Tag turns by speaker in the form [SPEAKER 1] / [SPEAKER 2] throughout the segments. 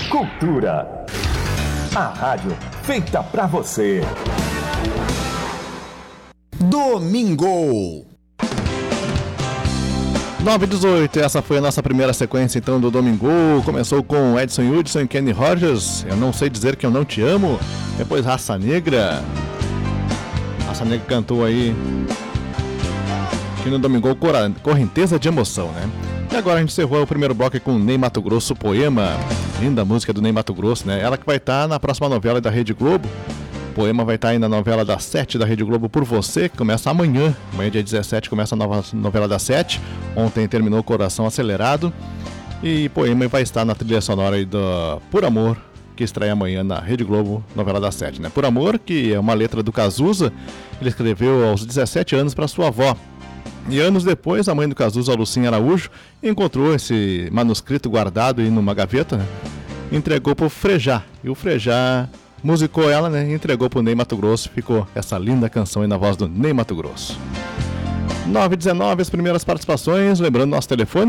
[SPEAKER 1] Cultura. A rádio feita pra você.
[SPEAKER 2] Domingo
[SPEAKER 3] 9h18, essa foi a nossa primeira sequência então do Domingo. Começou com Edson Hudson e Kenny Rogers, Eu Não Sei Dizer Que Eu Não Te Amo. Depois Raça Negra. Raça Negra cantou aí aqui no Domingo Correnteza de Emoção, né? E agora a gente encerrou o primeiro bloco com Ney Matogrosso, Poema. Linda música do Ney Matogrosso, né? Ela que vai estar na próxima novela da Rede Globo. Poema vai estar aí na novela das 7 da Rede Globo Por Você, que começa amanhã. Amanhã, dia 17, começa a nova novela das 7. Ontem terminou Coração Acelerado. E Poema vai estar na trilha sonora aí do Por Amor, que estreia amanhã na Rede Globo, novela das 7, né? Por Amor, que é uma letra do Cazuza. Ele escreveu aos 17 anos para sua avó. E anos depois, a mãe do Cazuza, a Lucinha Araújo, encontrou esse manuscrito guardado aí numa gaveta, né? Entregou pro Frejá. E o Frejá musicou ela, né? Entregou pro Ney Matogrosso. Ficou essa linda canção aí na voz do Ney Matogrosso. 9h19, as primeiras participações. Lembrando nosso telefone,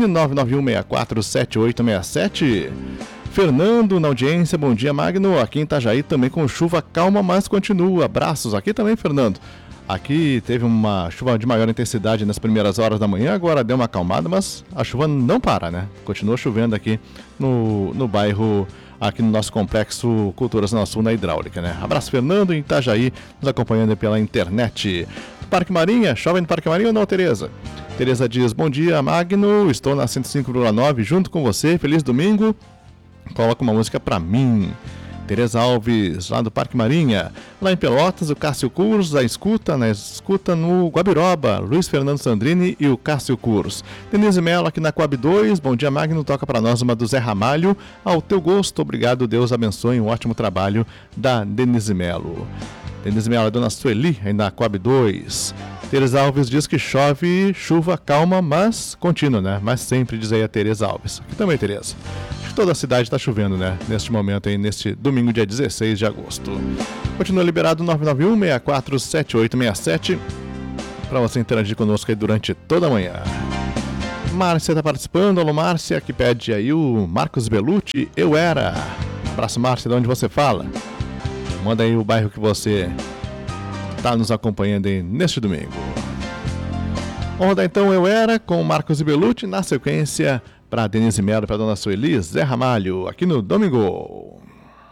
[SPEAKER 3] 991647867. Fernando na audiência, bom dia, Magno. Aqui em Itajaí também com chuva calma, mas continua. Abraços. Aqui também, Fernando. Aqui teve uma chuva de maior intensidade nas primeiras horas da manhã, agora deu uma acalmada, mas a chuva não para, né? Continua chovendo aqui no bairro, aqui no nosso complexo Cultura Zona Sul, na Hidráulica, né? Abraço, Fernando, em Itajaí, nos acompanhando pela internet. Parque Marinha, chove no Parque Marinha ou não, Tereza? Tereza diz, bom dia, Magno, estou na 105,9 junto com você, feliz domingo, coloca uma música pra mim. Tereza Alves, lá do Parque Marinha. Lá em Pelotas, o Cássio Curso, na escuta no Guabiroba, Luiz Fernando Sandrini e o Cássio Curso. Denise Mello aqui na Coab 2, bom dia, Magno, toca para nós uma do Zé Ramalho. Ao teu gosto, obrigado, Deus abençoe, um ótimo trabalho da Denise Mello. Denise Mello, a dona Sueli, aí na Coab 2. Tereza Alves diz que chove, chuva calma, mas contínua, né? Mas sempre, diz aí a Tereza Alves. Aqui também, Tereza. Toda a cidade está chovendo, né? Neste momento aí, neste domingo, dia 16 de agosto. Continua liberado 991-647867 para você interagir conosco aí durante toda a manhã. Márcia está participando. Alô, Márcia, que pede aí o Marcos Bellucci, Eu Era. Abraço, Márcia, de onde você fala? Manda aí o bairro que você está nos acompanhando aí neste domingo. Vamos rodar então Eu Era com Marcos Bellucci, na sequência para Denise Mello, para dona Sueli, Zé Ramalho, aqui no Domingo.